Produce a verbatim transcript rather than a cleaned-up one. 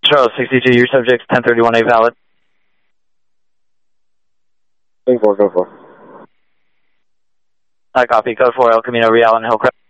Charles sixty-two, your subject's ten thirty-one A valid. Code four, code four. I copy. Code four, El Camino, Real and Hillcrest.